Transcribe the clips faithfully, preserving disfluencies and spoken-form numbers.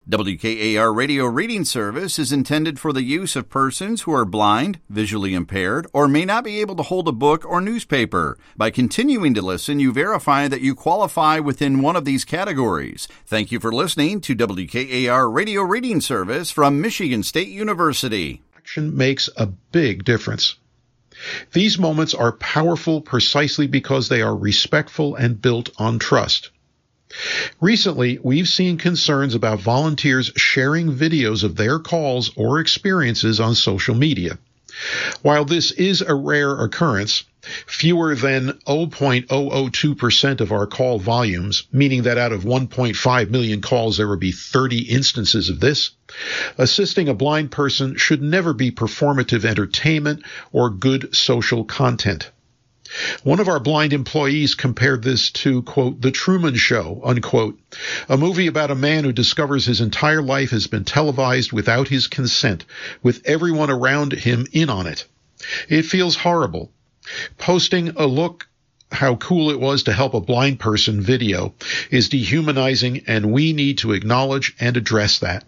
W K A R Radio Reading Service is intended for the use of persons who are blind, visually impaired, or may not be able to hold a book or newspaper. By continuing to listen, you verify that you qualify within one of these categories. Thank you for listening to W K A R Radio Reading Service from Michigan State University. Action makes a big difference. These moments are powerful precisely because they are respectful and built on trust. Recently, we've seen concerns about volunteers sharing videos of their calls or experiences on social media. While this is a rare occurrence, fewer than zero point zero zero two percent of our call volumes, meaning that out of one point five million calls there would be thirty instances of this, assisting a blind person should never be performative entertainment or good social content. One of our blind employees compared this to, quote, The Truman Show, unquote, a movie about a man who discovers his entire life has been televised without his consent, with everyone around him in on it. It feels horrible. Posting a look how cool it was to help a blind person video is dehumanizing, and we need to acknowledge and address that.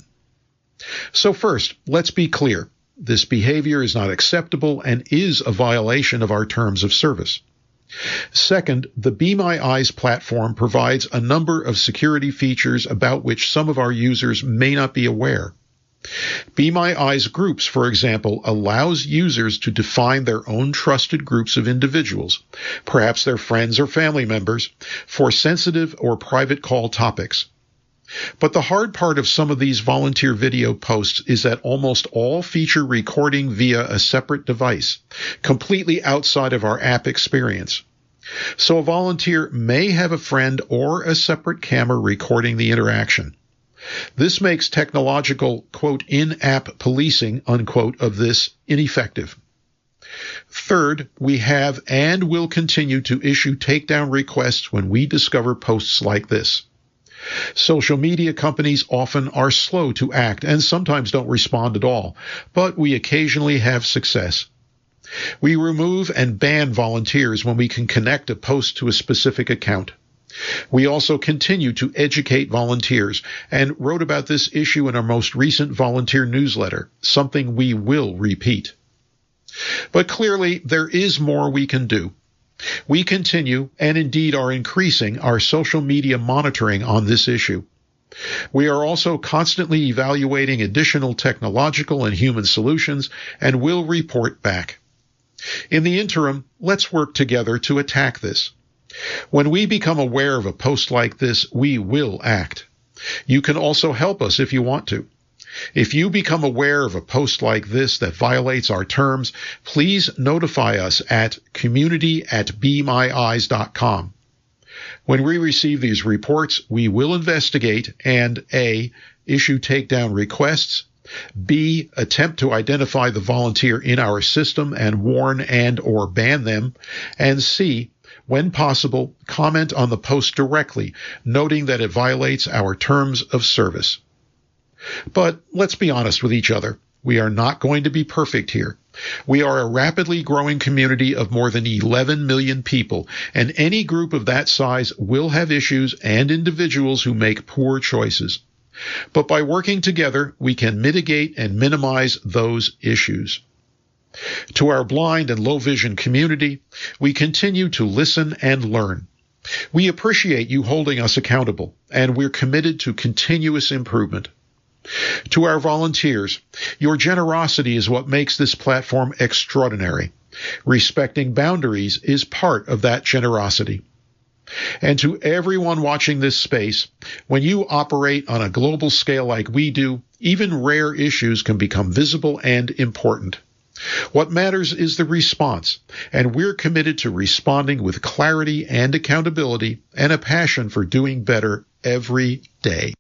So first, let's be clear. This behavior is not acceptable and is a violation of our terms of service. Second, the Be My Eyes platform provides a number of security features about which some of our users may not be aware. Be My Eyes Groups, for example, allows users to define their own trusted groups of individuals, perhaps their friends or family members, for sensitive or private call topics. But the hard part of some of these volunteer video posts is that almost all feature recording via a separate device, completely outside of our app experience. So a volunteer may have a friend or a separate camera recording the interaction. This makes technological, quote, in-app policing, unquote, of this ineffective. Third, we have and will continue to issue takedown requests when we discover posts like this. Social media companies often are slow to act and sometimes don't respond at all, but we occasionally have success. We remove and ban volunteers when we can connect a post to a specific account. We also continue to educate volunteers and wrote about this issue in our most recent volunteer newsletter, something we will repeat. But clearly, there is more we can do. We continue, and indeed are increasing, our social media monitoring on this issue. We are also constantly evaluating additional technological and human solutions, and will report back. In the interim, let's work together to attack this. When we become aware of a post like this, we will act. You can also help us if you want to. If you become aware of a post like this that violates our terms, please notify us at community at be my eyes dot com. When we receive these reports, we will investigate and A, issue takedown requests, B, attempt to identify the volunteer in our system and warn and or ban them, and C, when possible, comment on the post directly, noting that it violates our terms of service. But let's be honest with each other. We are not going to be perfect here. We are a rapidly growing community of more than eleven million people, and any group of that size will have issues and individuals who make poor choices. But by working together, we can mitigate and minimize those issues. To our blind and low vision community, we continue to listen and learn. We appreciate you holding us accountable, and we're committed to continuous improvement. To our volunteers, your generosity is what makes this platform extraordinary. Respecting boundaries is part of that generosity. And to everyone watching this space, when you operate on a global scale like we do, even rare issues can become visible and important. What matters is the response, and we're committed to responding with clarity and accountability and a passion for doing better every day.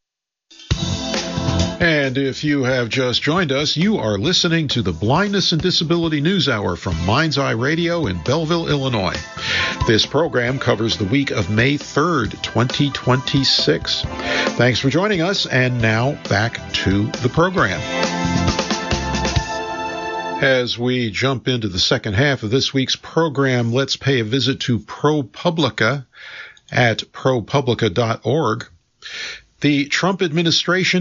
And if you have just joined us, you are listening to the Blindness and Disability News Hour from Mind's Eye Radio in Belleville, Illinois. This program covers the week of May third, twenty twenty-six. Thanks for joining us, and now back to the program. As we jump into the second half of this week's program, let's pay a visit to ProPublica at ProPublica dot org. The Trump administration